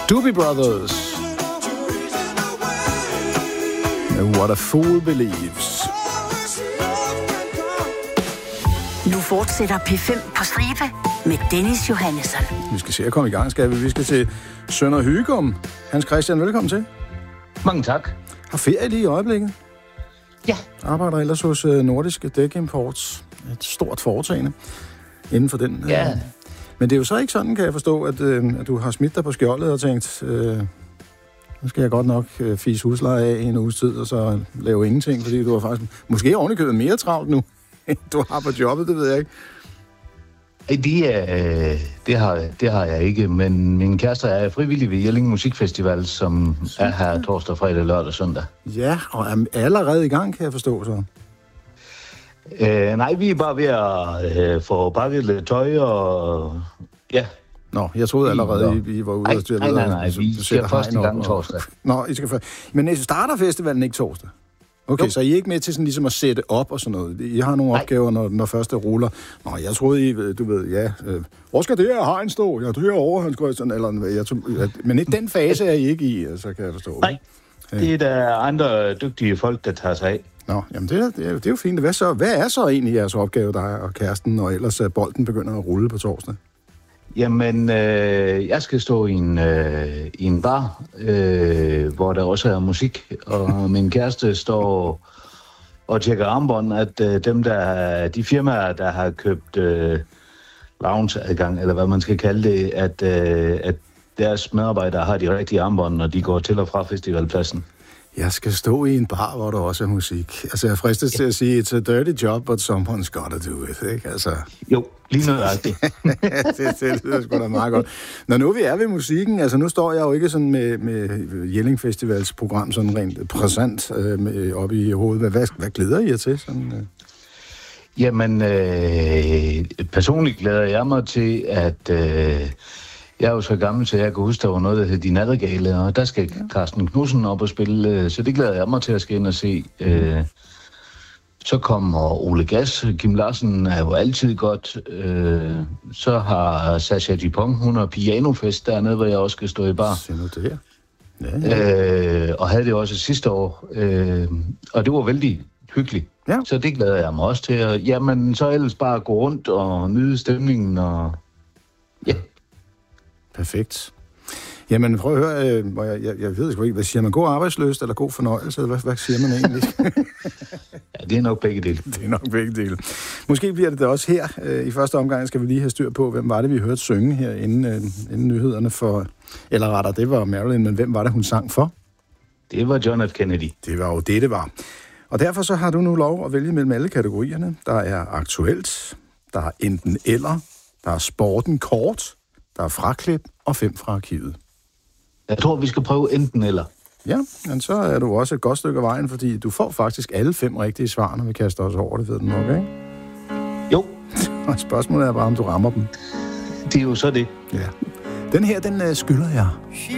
Doobie Brothers. What a Fool Believes. Nu fortsætter P5 på stribe med Dennis Johannesson. Vi skal se at komme i gang, skal vi? Vi skal til Sønder Hygum. Hans Christian, velkommen til. Mange tak. Har ferie lige i øjeblikket? Ja. Arbejder ellers hos Nordiske Dækimports. Et stort foretagende inden for den. Ja. Men det er jo så ikke sådan, kan jeg forstå, at du har smidt dig på skjoldet og tænkt, nu skal jeg godt nok fise husleje af i en uges tid, og så lave ingenting, fordi du har faktisk måske ovenikøbet mere travlt nu, end du har på jobbet, det ved jeg ikke. Det har jeg ikke, men min kæreste er frivillig ved Jelling Musikfestival, som er her torsdag, fredag, lørdag og søndag. Ja, og er allerede i gang, kan jeg forstå så. Nej, vi er bare ved at få pakket lidt tøj og ja. Nå, jeg troede allerede, I var ude og styre videre. Nej, vi skal først i gang torsdag. Nå, I skal først. Men starter festivalen ikke torsdag? Okay, jo. Så I er ikke med til sådan ligesom at sætte op og sådan noget? I har nogle opgaver, når første ruller. Nå, jeg troede, du ved, ja, hvor skal det her hegn stå? Ja, det her over, Hans Christian, eller men ikke den fase er I ikke i, så kan jeg forstå. Nej, det er der andre dygtige folk, der tager sig af. Nå, jamen det er jo fint. Hvad er så egentlig jeres opgave, dig og kæresten, når ellers bolden begynder at rulle på torsdag? Jamen, jeg skal stå i en bar, hvor der også er musik, og min kæreste står og tjekker armbånd, at de firmaer, der har købt loungeadgang, eller hvad man skal kalde det, at deres medarbejdere har de rigtige armbånd, når de går til og fra festivalpladsen. Jeg skal stå i en bar, hvor der også er musik. Altså, jeg fristes til at sige, it's a dirty job, but someone's gotta do it, ikke? Altså... Jo, lige nøjagtigt. det lyder sgu da meget godt. Når nu vi er ved musikken, altså nu står jeg jo ikke sådan med Jelling Festivals program sådan rent præsent oppe i hovedet. Hvad glæder I jer til? Sådan, Jamen, personligt glæder jeg mig til, at... Jeg er jo så gammel, så jeg kan huske, der var noget, der hed De Nattergale, og der skal Carsten Knudsen op og spille, så det glæder jeg mig til at skal ind og se. Så kommer Ole Gass, Kim Larsen er jo altid godt. Så har Sasha Dupont, hun har pianofest dernede, hvor jeg også skal stå i bar. Se nu det her. Ja. Og havde det også sidste år, og det var vældig hyggeligt. Ja. Så det glæder jeg mig også til. Jamen, så ellers bare gå rundt og nyde stemningen, og ja. Perfekt. Jamen, prøv at høre, jeg ved sgu ikke, hvad siger man? God arbejdsløst eller god fornøjelse? Eller hvad siger man egentlig? Ja, det er nok begge dele. Det er nok begge dele. Måske bliver det da også her. I første omgang skal vi lige have styr på, hvem var det, vi hørte synge her inden nyhederne for... Eller rettere, det var Marilyn, men hvem var det, hun sang for? Det var John F. Kennedy. Det var jo det var. Og derfor så har du nu lov at vælge mellem alle kategorierne. Der er aktuelt, der er enten eller, der er sporten kort, der er fraklip og 5 fra arkivet. Jeg tror, vi skal prøve enten eller. Ja, men så er du også et godt stykke af vejen, fordi du får faktisk alle 5 rigtige svar, når vi kaster os over det, ved du nok, ikke? Jo. Og spørgsmålet er bare, om du rammer dem. Det er jo så det. Ja. Den her, den skylder jeg.